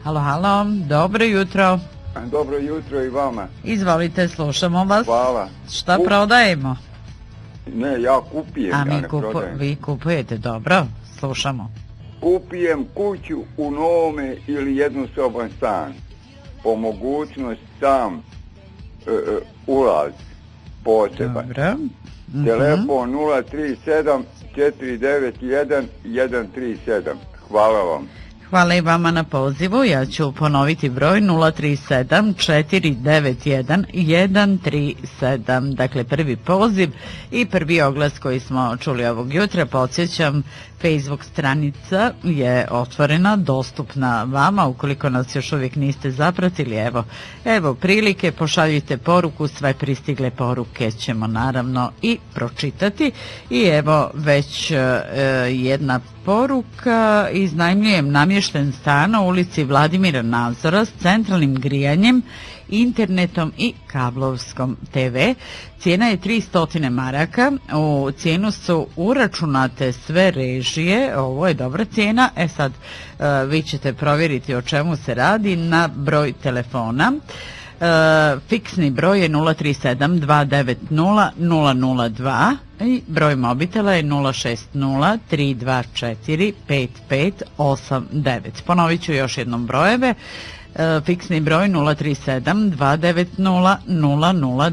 Halo, halo, dobro jutro. Dobro jutro i vama. Izvolite, slušamo vas. Hvala. Šta prodajemo? Ne, ja kupijem, ja ne prodajem. Vi kupujete, dobro, slušamo. Kupijem kuću u novome ili jednosoban stan. Po mogućnost sam ulaz poseban. Dobro. Telefon 037 491 137. Hvala vam. Hvala i vama na pozivu. Ja ću ponoviti broj 037 491 137. Dakle, prvi poziv i prvi oglas koji smo čuli ovog jutra. Podsjećam, Facebook stranica je otvorena, dostupna vama. Ukoliko nas još uvijek niste zapratili, evo prilike, pošaljite poruku, sve pristigle poruke ćemo naravno i pročitati. I evo već jedna poruka: iznajmljujem namješten stan u ulici Vladimira Nazora s centralnim grijanjem, internetom i kablovskom TV. Cijena je 300 maraka. U cijenu su uračunate sve režije. Ovo je dobra cijena. Sad vi ćete provjeriti o čemu se radi na broj telefona. Fiksni broj je 037 290 002 i broj mobitela je 060 324 5589. Ponovit ću još jednom brojeve. Fiksni broj 037 290 002